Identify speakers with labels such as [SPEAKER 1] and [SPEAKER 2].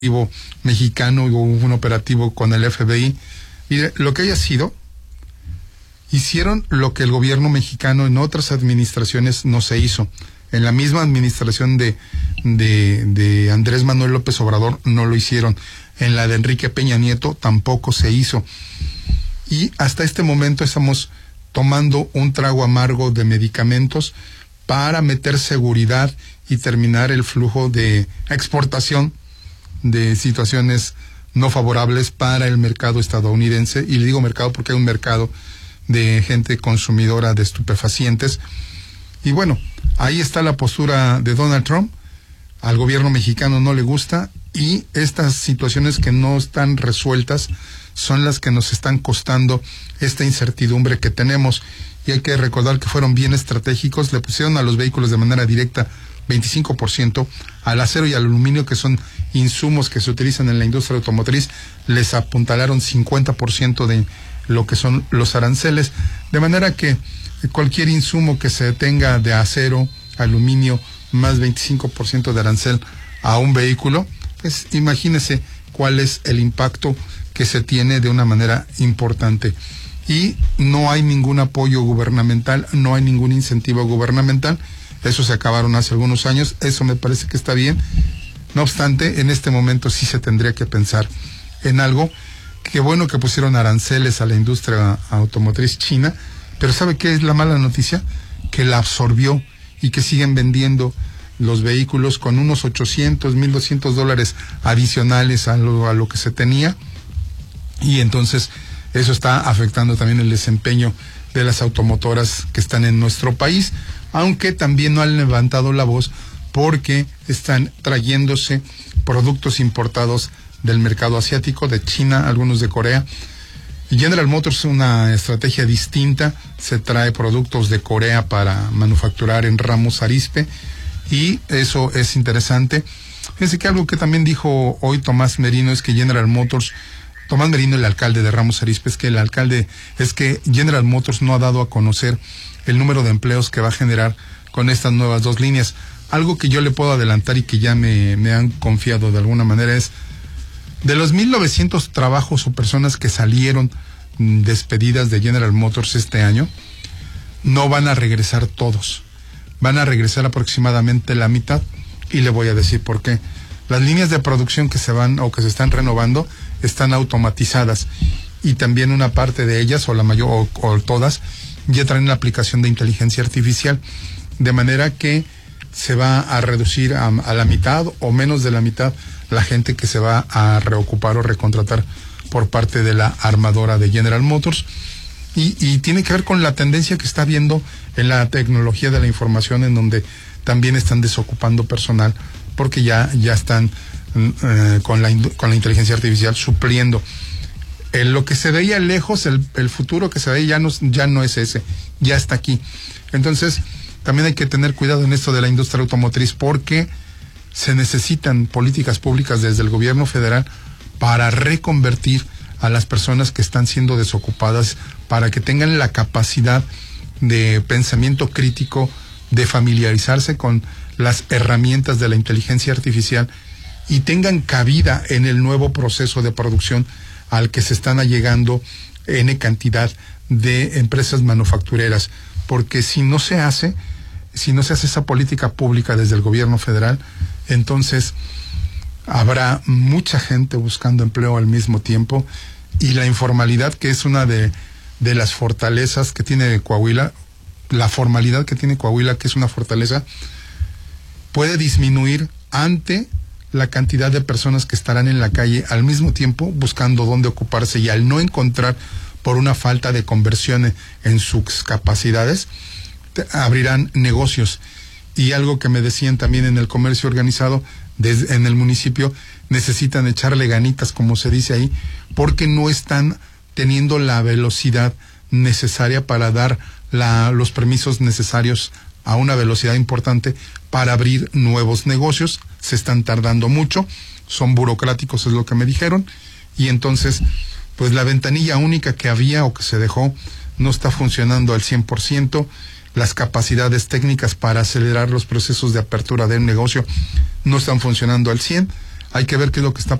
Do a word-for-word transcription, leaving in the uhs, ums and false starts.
[SPEAKER 1] mexicano, hubo un operativo con el F B I. Mire, lo que haya sido, hicieron lo que el gobierno mexicano en otras administraciones no se hizo. En la misma administración de, de, de Andrés Manuel López Obrador no lo hicieron. En la de Enrique Peña Nieto tampoco se hizo. Y hasta este momento estamos tomando un trago amargo de medicamentos para meter seguridad y terminar el flujo de exportación de situaciones no favorables para el mercado estadounidense. Y le digo mercado porque hay un mercado de gente consumidora de estupefacientes. Y bueno, ahí está la postura de Donald Trump. Al gobierno mexicano no le gusta, y estas situaciones que no están resueltas son las que nos están costando esta incertidumbre que tenemos. Y hay que recordar que fueron bien estratégicos. Le pusieron a los vehículos de manera directa veinticinco por ciento, al acero y al aluminio, que son insumos que se utilizan en la industria automotriz, les apuntalaron cincuenta por ciento de lo que son los aranceles, de manera que cualquier insumo que se tenga de acero, aluminio, más veinticinco por ciento de arancel a un vehículo, pues imagínese cuál es el impacto que se tiene de una manera importante. Y no hay ningún apoyo gubernamental, no hay ningún incentivo gubernamental. Eso se acabaron hace algunos años, eso me parece que está bien. No obstante, en este momento sí se tendría que pensar en algo. Qué bueno que pusieron aranceles a la industria automotriz china, pero ¿sabe qué es la mala noticia? Que la absorbió y que siguen vendiendo los vehículos con unos ochocientos, mil doscientos dólares adicionales a lo, a lo que se tenía, y entonces eso está afectando también el desempeño de las automotoras que están en nuestro país, aunque también no han levantado la voz porque están trayéndose productos importados del mercado asiático, de China, algunos de Corea. General Motors es una estrategia distinta, se trae productos de Corea para manufacturar en Ramos Arizpe, y eso es interesante. Fíjense que algo que también dijo hoy Tomás Merino es que General Motors, Tomás Merino, el alcalde de Ramos Arizpe, es que el alcalde, es que General Motors no ha dado a conocer el número de empleos que va a generar con estas nuevas dos líneas. Algo que yo le puedo adelantar y que ya me, me han confiado de alguna manera es, de los mil novecientos trabajos o personas que salieron despedidas de General Motors este año, no van a regresar todos. Van a regresar aproximadamente la mitad, y le voy a decir por qué. Las líneas de producción que se van o que se están renovando están automatizadas, y también una parte de ellas, o la mayor, o, o todas, ya traen la aplicación de inteligencia artificial, de manera que se va a reducir a, a la mitad o menos de la mitad la gente que se va a reocupar o recontratar por parte de la armadora de General Motors. Y, y tiene que ver con la tendencia que está habiendo en la tecnología de la información, en donde también están desocupando personal, porque ya, ya están eh, con, la, con la inteligencia artificial supliendo. En lo que se veía lejos, el, el futuro que se veía ya no, ya no es ese, ya está aquí. Entonces, también hay que tener cuidado en esto de la industria automotriz, porque se necesitan políticas públicas desde el gobierno federal para reconvertir a las personas que están siendo desocupadas, para que tengan la capacidad de pensamiento crítico, de familiarizarse con las herramientas de la inteligencia artificial y tengan cabida en el nuevo proceso de producción al que se están allegando N cantidad de empresas manufactureras. Porque si no se hace, si no se hace esa política pública desde el gobierno federal, entonces habrá mucha gente buscando empleo al mismo tiempo, y la informalidad, que es una de, de las fortalezas que tiene Coahuila, la formalidad que tiene Coahuila, que es una fortaleza, puede disminuir ante la cantidad de personas que estarán en la calle al mismo tiempo buscando dónde ocuparse, y al no encontrar, por una falta de conversión en sus capacidades, abrirán negocios. Y algo que me decían también en el comercio organizado, desde, en el municipio, necesitan echarle ganitas, como se dice ahí, porque no están teniendo la velocidad necesaria para dar la, los permisos necesarios a una velocidad importante para abrir nuevos negocios. Se están tardando mucho, son burocráticos, es lo que me dijeron, y entonces pues la ventanilla única que había o que se dejó no está funcionando al cien por ciento. Las capacidades técnicas para acelerar los procesos de apertura de un negocio no están funcionando al cien. hay que ver qué es lo que está